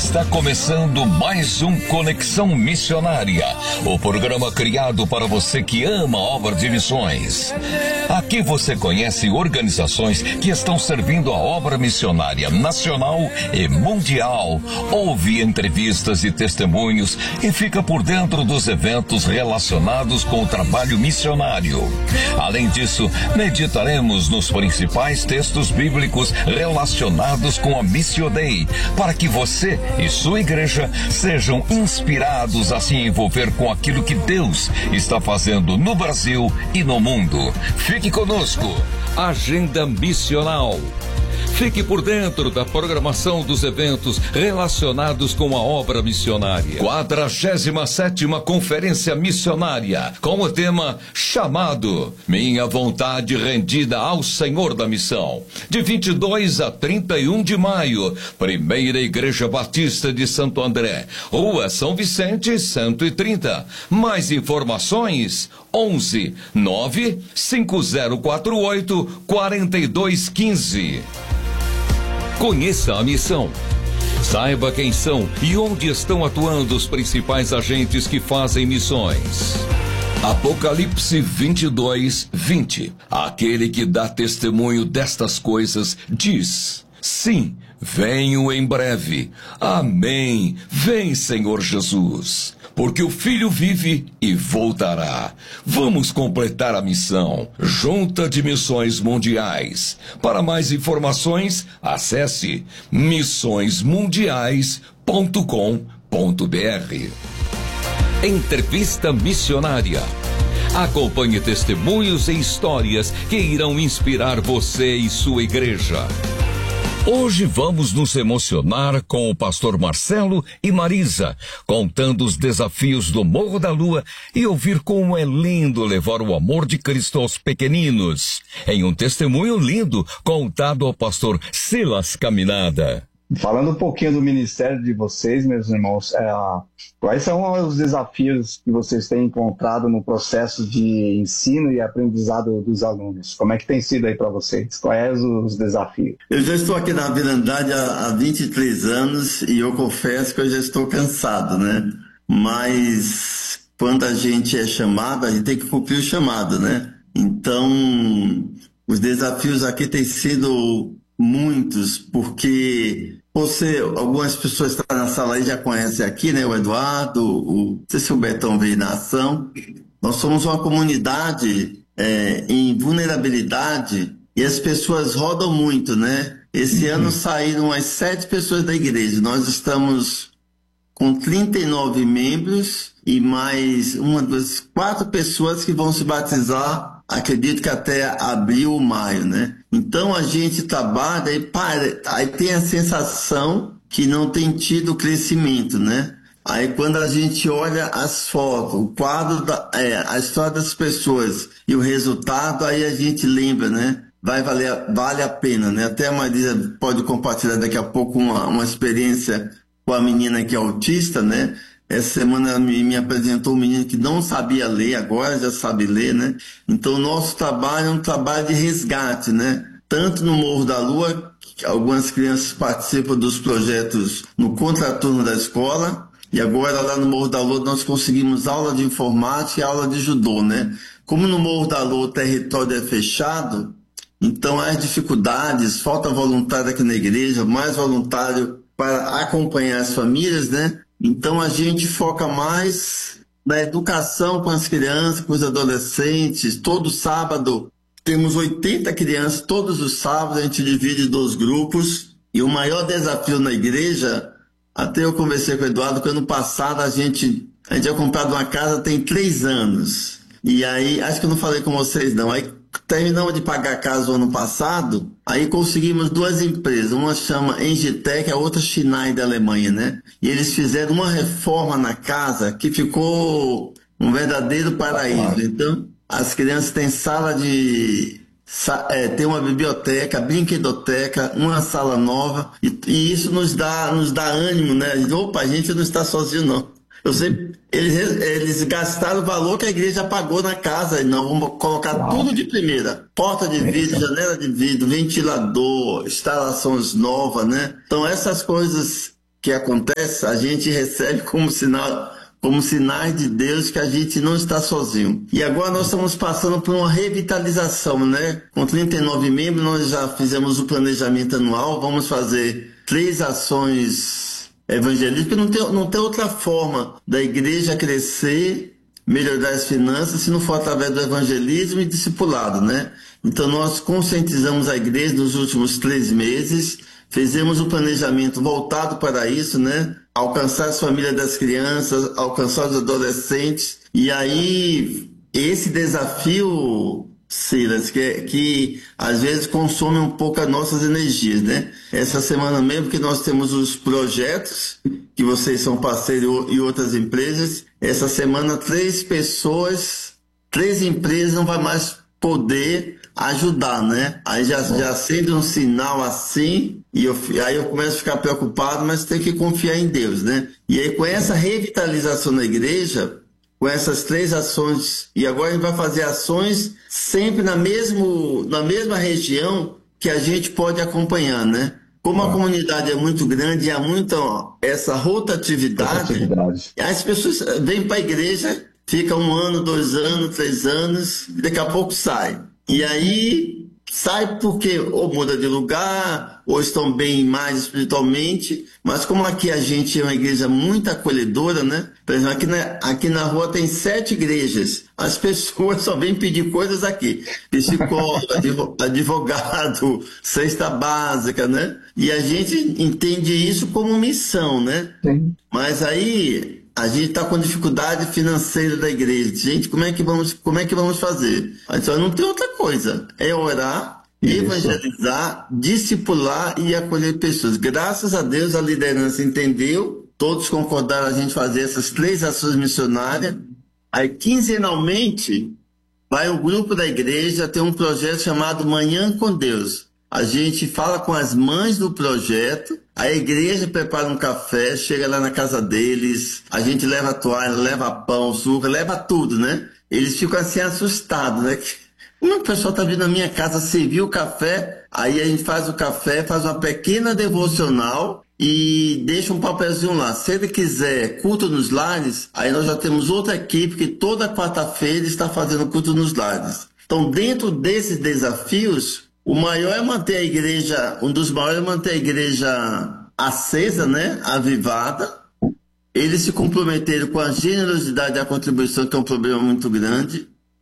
Está começando mais um Conexão Missionária, o programa criado para você que ama a obra de missões. Aqui você conhece organizações que estão servindo a obra missionária nacional e mundial. Ouve entrevistas e testemunhos e fica por dentro dos eventos relacionados com o trabalho missionário. Além disso, meditaremos nos principais textos bíblicos relacionados com a Missio Dei, para que você e sua igreja sejam inspirados a se envolver com aquilo que Deus está fazendo no Brasil e no mundo. Fique conosco. Agenda Missional. Fique por dentro da programação dos eventos relacionados com a obra missionária. 47ª Conferência Missionária, com o tema Chamado, Minha Vontade Rendida ao Senhor da Missão. De 22 a 31 de maio, Primeira Igreja Batista de Santo André, Rua São Vicente, 130. Mais informações, 11 9 5048 4215. Conheça a missão. Saiba quem são e onde estão atuando os principais agentes que fazem missões. Apocalipse 22, 20. Aquele que dá testemunho destas coisas diz: sim, venho em breve. Amém. Vem, Senhor Jesus. Porque o Filho vive e voltará. Vamos completar a missão. Junta de Missões Mundiais. Para mais informações, acesse missõesmundiais.com.br. Entrevista Missionária. Acompanhe testemunhos e histórias que irão inspirar você e sua igreja. Hoje vamos nos emocionar com o pastor Marcelo e Marisa, contando os desafios do Morro da Lua e ouvir como é lindo levar o amor de Cristo aos pequeninos. Em um testemunho lindo contado ao pastor Silas Caminada. Falando um pouquinho do ministério de vocês, meus irmãos, quais são os desafios que vocês têm encontrado no processo de ensino e aprendizado dos alunos? Como é que tem sido aí para vocês? Quais os desafios? Eu já estou aqui na Vila Andrade há 23 anos e eu confesso que eu já estou cansado, né? Mas quando a gente é chamado, a gente tem que cumprir o chamado, né? Então, os desafios aqui têm sido muitos, porque algumas pessoas que estão na sala aí já conhecem aqui, né? O Eduardo, não sei se o Betão veio na ação. Nós somos uma comunidade em vulnerabilidade e as pessoas rodam muito, né? Esse ano saíram umas 7 pessoas da igreja. Nós estamos com 39 membros e mais 4 pessoas que vão se batizar, acredito que até abril ou maio, né? Então a gente trabalha aí tem a sensação que não tem tido crescimento, né? Aí quando a gente olha as fotos, o quadro, a história das pessoas e o resultado, aí a gente lembra, né? Vale a pena, né? Até a Marisa pode compartilhar daqui a pouco uma experiência com a menina que é autista, né? Essa semana ela me apresentou um menino que não sabia ler, agora já sabe ler, né? Então o nosso trabalho é um trabalho de resgate, né? Tanto no Morro da Lua, que algumas crianças participam dos projetos no contraturno da escola, e agora lá no Morro da Lua nós conseguimos aula de informática e aula de judô, né? Como no Morro da Lua o território é fechado, então há dificuldades, falta voluntário aqui na igreja, mais voluntário para acompanhar as famílias, né? Então a gente foca mais na educação com as crianças, com os adolescentes. Todo sábado temos 80 crianças, todos os sábados a gente divide em 2 grupos. E o maior desafio na igreja, até eu conversei com o Eduardo, que ano passado a gente tinha comprado uma casa tem 3 anos. E aí, acho que eu não falei com vocês não, aí terminamos de pagar a casa o ano passado, aí conseguimos 2 empresas, uma chama Engitec, a outra Schneider da Alemanha, né? E eles fizeram uma reforma na casa que ficou um verdadeiro paraíso. Então, as crianças têm tem uma biblioteca, brinquedoteca, uma sala nova, e isso nos dá ânimo, né? Opa, a gente não está sozinho não. Eu sei, eles gastaram o valor que a igreja pagou na casa. Não, vamos colocar tudo de primeira. Porta de vidro, janela de vidro, ventilador, instalações novas, né? Então essas coisas que acontece, a gente recebe como sinal, como sinais de Deus que a gente não está sozinho. E agora nós estamos passando por uma revitalização, né? Com 39 membros, nós já fizemos o planejamento anual, vamos fazer 3 ações evangelísticas, não tem outra forma da igreja crescer, melhorar as finanças, se não for através do evangelismo e discipulado, né? Então nós conscientizamos a igreja nos últimos 3 meses, fizemos um planejamento voltado para isso, né? Alcançar as famílias das crianças, alcançar os adolescentes. E aí, esse desafio, Silas, que às vezes consome um pouco as nossas energias, né? Essa semana mesmo que nós temos os projetos, que vocês são parceiros e outras empresas, essa semana 3 empresas não vai mais poder ajudar, né? Aí já acende um sinal assim, aí eu começo a ficar preocupado, mas tem que confiar em Deus, né? E aí com essa revitalização na igreja, com essas 3 ações, e agora a gente vai fazer ações sempre na mesma região que a gente pode acompanhar, né? Como a comunidade é muito grande e há muita essa rotatividade, as pessoas vêm para a igreja, ficam 1 ano, 2 anos, 3 anos, e daqui a pouco sai. E aí sai porque ou muda de lugar, ou estão bem mais espiritualmente, mas como aqui a gente é uma igreja muito acolhedora, né? Por exemplo, aqui na rua tem 7 igrejas, as pessoas só vêm pedir coisas aqui, psicólogo, advogado, cesta básica, né? E a gente entende isso como missão, né? Sim. Mas aí a gente está com dificuldade financeira da igreja. Gente, como é que vamos fazer? Então não tem outra coisa. É orar, evangelizar, discipular e acolher pessoas. Graças a Deus a liderança entendeu. Todos concordaram a gente fazer essas 3 ações missionárias. Aí quinzenalmente vai o grupo da igreja ter um projeto chamado Manhã com Deus. A gente fala com as mães do projeto, a igreja prepara um café, chega lá na casa deles, a gente leva toalha, leva pão, suco, leva tudo, né? Eles ficam assim assustados, né? Como o pessoal tá vindo na minha casa servir o café, aí a gente faz o café, faz uma pequena devocional e deixa um papelzinho lá. Se ele quiser culto nos lares, aí nós já temos outra equipe que toda quarta-feira está fazendo culto nos lares. Então, dentro desses desafios, o maior é manter a igreja, um dos maiores é manter a igreja acesa, né? Avivada. Eles se comprometeram com a generosidade e a contribuição, que é um problema muito grande,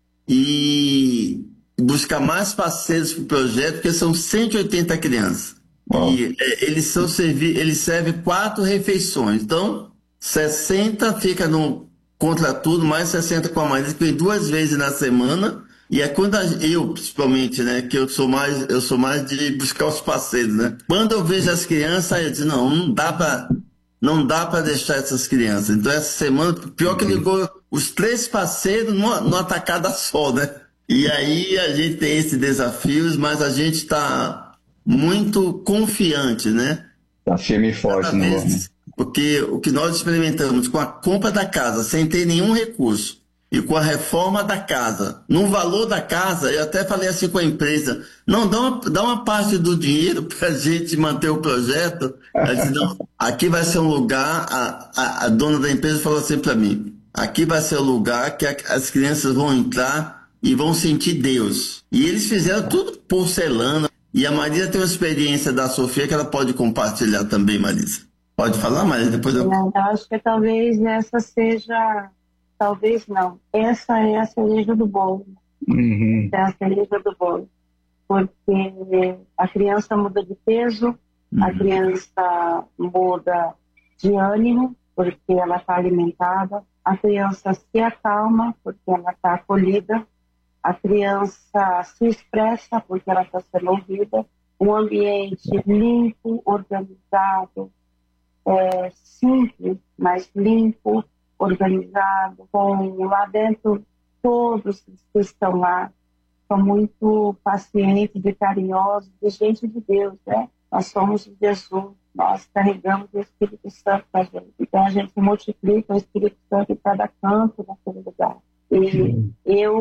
e buscar mais parceiros para o projeto, porque são 180 crianças. Bom. E eles servem 4 refeições. Então, 60 fica contra tudo, mais 60 com a Marisa, que vem 2 vezes na semana. E é quando eu, principalmente, né, que eu sou mais de buscar os parceiros, né? Quando eu vejo as crianças, eu digo, não dá para deixar essas crianças. Então essa semana, pior que ligou os 3 parceiros numa tacada só, né? E aí a gente tem esses desafios, mas a gente está muito confiante, né? Está firme e forte, né? Porque o que nós experimentamos com a compra da casa, sem ter nenhum recurso, e com a reforma da casa, no valor da casa, eu até falei assim com a empresa, não, dá uma parte do dinheiro para a gente manter o projeto. Ela disse, não, aqui vai ser um lugar, a dona da empresa falou assim para mim, aqui vai ser o lugar que as crianças vão entrar e vão sentir Deus. E eles fizeram tudo porcelana, e a Marisa tem uma experiência da Sofia que ela pode compartilhar também, Marisa. Pode falar, Marisa? Depois eu acho que talvez essa seja... Talvez não. Essa é a cereja do bolo. Uhum. É a cereja do bolo. Porque a criança muda de peso, a criança muda de ânimo, porque ela está alimentada, a criança se acalma, porque ela está acolhida, a criança se expressa, porque ela está sendo ouvida, um ambiente limpo, organizado, simples, mas limpo, organizado, com lá dentro todos que estão lá são muito pacientes e carinhosos, de gente de Deus, né? Nós somos de Jesus, nós carregamos o Espírito Santo com a gente, então a gente multiplica o Espírito Santo em cada canto naquele lugar. E eu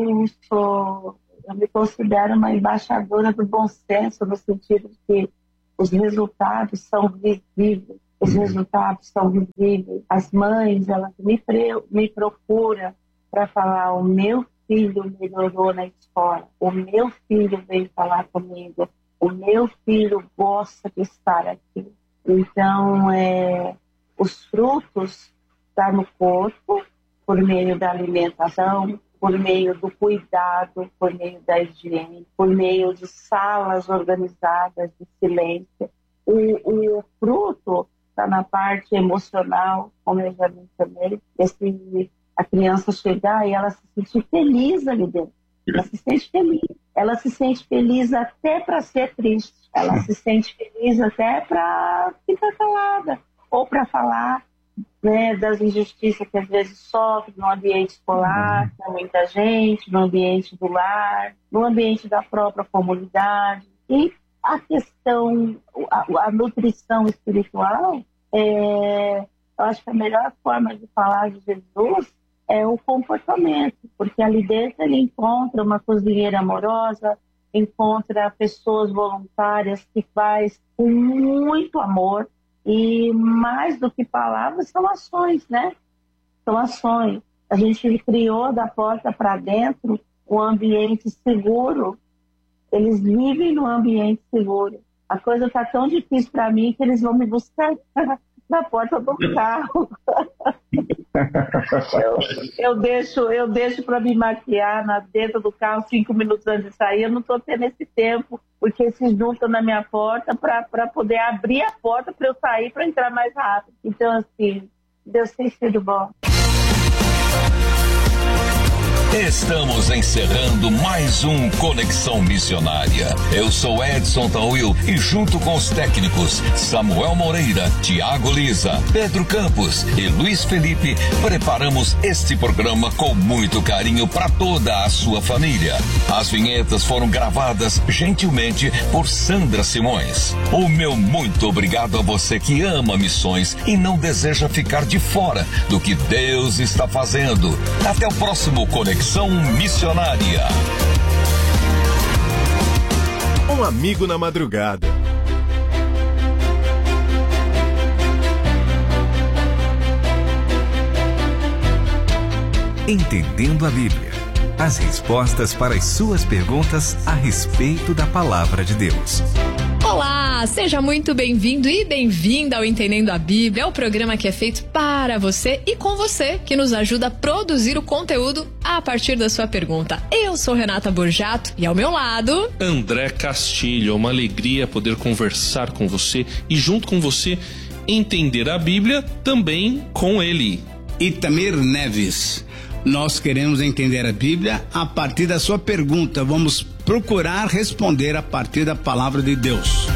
me considero uma embaixadora do bom senso, no sentido de que os resultados são visíveis. os resultados são visíveis. As mães, elas me procuram para falar: o meu filho melhorou na escola, o meu filho veio falar comigo, o meu filho gosta de estar aqui. Então, os frutos estão no corpo, por meio da alimentação, por meio do cuidado, por meio da higiene, por meio de salas organizadas de silêncio. O fruto está na parte emocional, como eu já mencionei, a criança chegar e ela se sentir feliz ali dentro. Ela se sente feliz. Ela se sente feliz até para ser triste. Ela se sente feliz até para ficar calada ou para falar, né, das injustiças que às vezes sofre no ambiente escolar, com muita gente, no ambiente do lar, no ambiente da própria comunidade. E a questão, a nutrição espiritual, eu acho que a melhor forma de falar de Jesus é o comportamento, porque ali dentro ele encontra uma cozinheira amorosa, encontra pessoas voluntárias que faz com muito amor, e mais do que palavras são ações, né? São ações. A gente criou da porta para dentro um ambiente seguro. Eles vivem no ambiente seguro. A coisa está tão difícil para mim que eles vão me buscar na porta do carro. eu deixo para me maquiar dentro do carro 5 minutos antes de sair. Eu não estou tendo esse tempo, porque se juntam na minha porta para poder abrir a porta para eu sair, para entrar mais rápido. Então, assim, Deus tem sido bom. Estamos encerrando mais um Conexão Missionária. Eu sou Edson Tawil e junto com os técnicos Samuel Moreira, Tiago Lisa, Pedro Campos e Luiz Felipe, preparamos este programa com muito carinho para toda a sua família. As vinhetas foram gravadas gentilmente por Sandra Simões. O meu muito obrigado a você que ama missões e não deseja ficar de fora do que Deus está fazendo. Até o próximo Conexão Missionária. Um amigo na madrugada. Entendendo a Bíblia. As respostas para as suas perguntas a respeito da Palavra de Deus. Olá, seja muito bem-vindo e bem-vinda ao Entendendo a Bíblia, é o programa que é feito para você e com você, que nos ajuda a produzir o conteúdo a partir da sua pergunta. Eu sou Renata Borjato e ao meu lado... André Castilho, é uma alegria poder conversar com você e junto com você entender a Bíblia também com ele. Itamir Neves. Nós queremos entender a Bíblia a partir da sua pergunta. Vamos procurar responder a partir da palavra de Deus.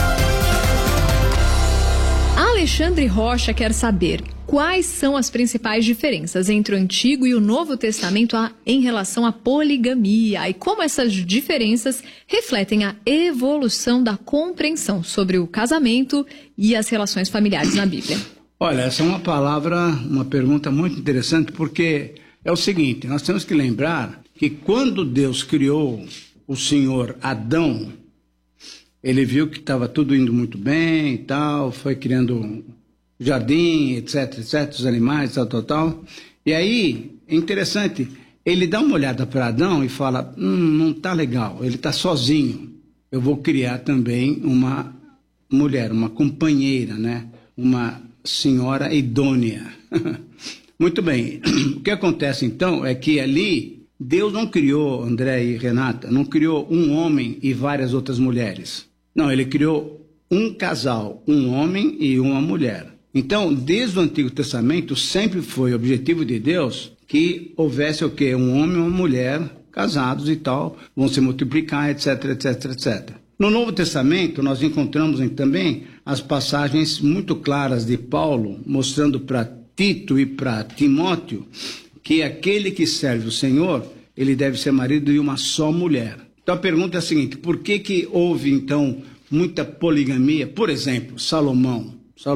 Alexandre Rocha quer saber quais são as principais diferenças entre o Antigo e o Novo Testamento em relação à poligamia e como essas diferenças refletem a evolução da compreensão sobre o casamento e as relações familiares na Bíblia. Olha, essa é uma pergunta muito interessante, porque é o seguinte: nós temos que lembrar que quando Deus criou o senhor Adão, ele viu que estava tudo indo muito bem e tal, foi criando um jardim, etc, os animais, tal. E aí, é interessante, ele dá uma olhada para Adão e fala, não está legal, ele está sozinho. Eu vou criar também uma mulher, uma companheira, né? Uma senhora idônea. Muito bem, o que acontece então é que ali Deus não criou, André e Renata, não criou um homem e várias outras mulheres. Não, ele criou um casal, um homem e uma mulher. Então, desde o Antigo Testamento, sempre foi objetivo de Deus que houvesse o quê? Um homem e uma mulher casados e tal, vão se multiplicar, etc. No Novo Testamento, nós encontramos também as passagens muito claras de Paulo, mostrando para Tito e para Timóteo que aquele que serve o Senhor, ele deve ser marido de uma só mulher. Então a pergunta é a seguinte: por que houve então muita poligamia? Por exemplo, Salomão,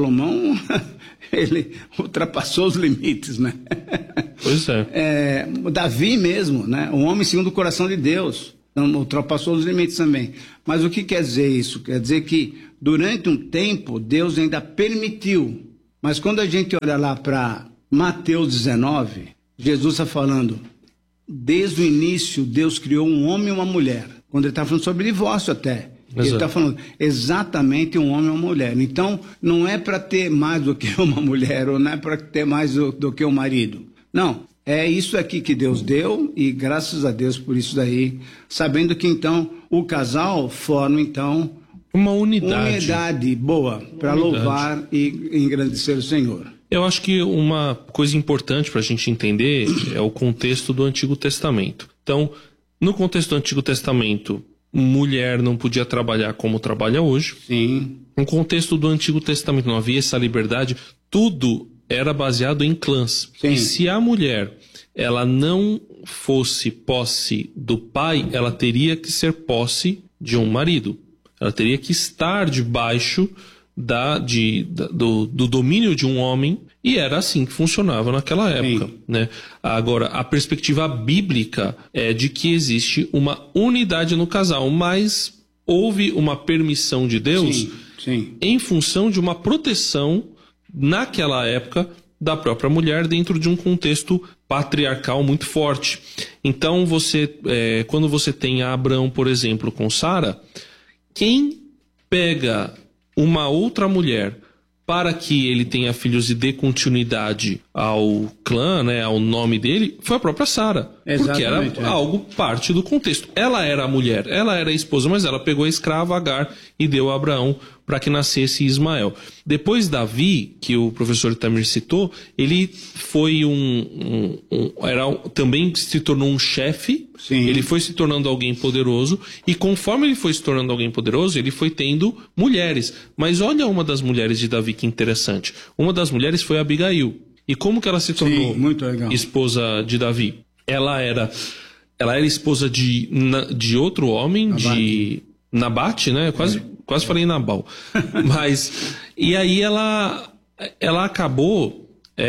ele ultrapassou os limites, né? Pois é. Davi mesmo, né? Um homem segundo o coração de Deus. Não ultrapassou os limites também. Mas o que quer dizer isso? Quer dizer que durante um tempo Deus ainda permitiu. Mas quando a gente olha lá para Mateus 19, Jesus está falando, desde o início Deus criou um homem e uma mulher. Quando ele está falando sobre divórcio até. Ele está falando exatamente um homem e uma mulher. Então, não é para ter mais do que uma mulher, ou não é para ter mais do que um marido. Não, é isso aqui que Deus deu, e graças a Deus por isso daí, sabendo que então o casal forma então uma unidade boa para louvar e engrandecer o Senhor. Eu acho que uma coisa importante para a gente entender é o contexto do Antigo Testamento. Então, no contexto do Antigo Testamento, mulher não podia trabalhar como trabalha hoje. Sim. No contexto do Antigo Testamento não havia essa liberdade. Tudo era baseado em clãs. Sim. E se a mulher ela não fosse posse do pai, ela teria que ser posse de um marido. Ela teria que estar debaixo do domínio de um homem, e era assim que funcionava naquela época, né? Agora, a perspectiva bíblica é de que existe uma unidade no casal, mas houve uma permissão de Deus em função de uma proteção naquela época da própria mulher dentro de um contexto patriarcal muito forte. Então, quando você tem Abraão, por exemplo, com Sara, quem pega uma outra mulher para que ele tenha filhos e dê continuidade ao clã, né, ao nome dele, foi a própria Sara. Porque era algo parte do contexto. Ela era a mulher, ela era a esposa, mas ela pegou a escrava Agar e deu a Abraão para que nascesse Ismael. Depois Davi, que o professor Itamir citou, ele foi também se tornou um chefe. Sim. Ele foi se tornando alguém poderoso, e conforme ele foi se tornando alguém poderoso, ele foi tendo mulheres. Mas olha uma das mulheres de Davi, que interessante. Uma das mulheres foi Abigail. E como que ela se tornou esposa de Davi? Ela era esposa de outro homem, de Nabate, né? Quase falei Nabal. Mas, e aí ela acabou,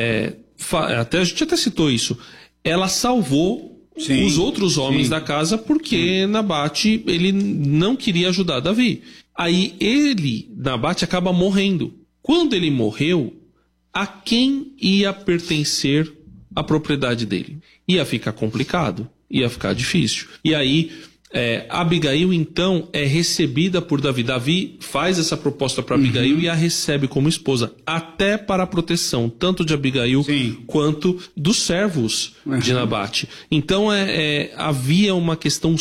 a gente até citou isso, ela salvou os outros homens da casa, porque Nabate, ele não queria ajudar Davi. Aí Nabate acaba morrendo. Quando ele morreu, a quem ia pertencer a propriedade dele? Ia ficar complicado, ia ficar difícil. E aí Abigail, então, é recebida por Davi. Davi faz essa proposta para Abigail e a recebe como esposa, até para a proteção, tanto de Abigail quanto dos servos de Nabate. Então, havia uma questão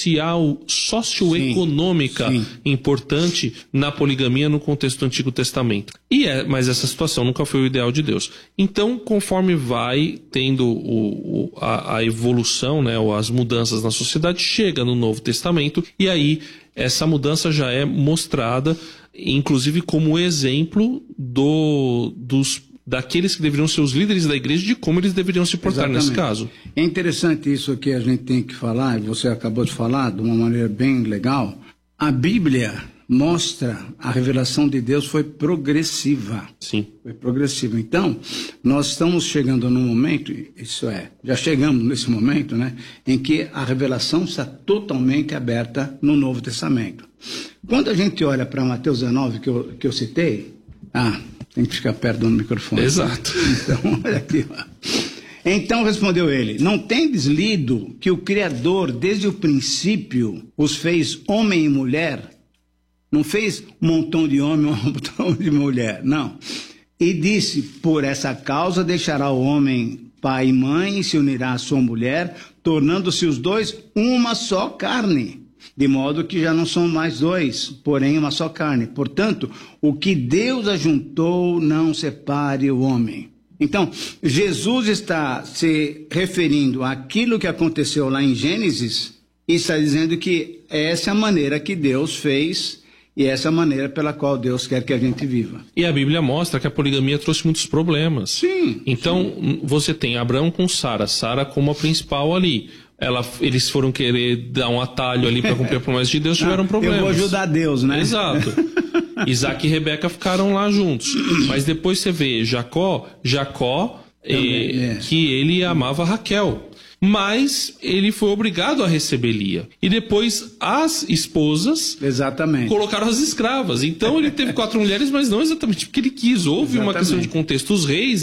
socioeconômica importante na poligamia no contexto do Antigo Testamento. Mas essa situação nunca foi o ideal de Deus. Então, conforme vai tendo a evolução, né, ou as mudanças na sociedade, chega no Novo Testamento, e aí essa mudança já é mostrada, inclusive como exemplo daqueles que deveriam ser os líderes da igreja, de como eles deveriam se portar nesse caso. É interessante isso que a gente tem que falar, e você acabou de falar de uma maneira bem legal. A Bíblia mostra, a revelação de Deus foi progressiva. Sim. Foi progressiva. Então, nós estamos chegando num momento, já chegamos nesse momento, né, em que a revelação está totalmente aberta no Novo Testamento. Quando a gente olha para Mateus 19, que eu citei, tem que ficar perto do microfone. Exato. Então, olha aqui, Então respondeu ele: não tendes lido que o Criador, desde o princípio, os fez homem e mulher? Não fez um montão de homem, um montão de mulher, não. E disse: por essa causa deixará o homem pai e mãe e se unirá à sua mulher, tornando-se os dois uma só carne. De modo que já não são mais dois, porém uma só carne. Portanto, o que Deus ajuntou, não separe o homem. Então, Jesus está se referindo àquilo que aconteceu lá em Gênesis e está dizendo que essa é a maneira que Deus fez e essa é a maneira pela qual Deus quer que a gente viva. E a Bíblia mostra que a poligamia trouxe muitos problemas. Sim. Então, você tem Abraão com Sara como a principal ali. Eles foram querer dar um atalho ali para cumprir a promessa de Deus, tiveram problemas. Eu vou ajudar Deus, né? Exato. Isaac e Rebeca ficaram lá juntos. Mas depois você vê Jacó que ele amava Raquel. mas ele foi obrigado a receber Lia. E depois as esposas colocaram as escravas. Então ele teve 4 mulheres, mas não exatamente porque ele quis. Houve uma questão de contexto. Os reis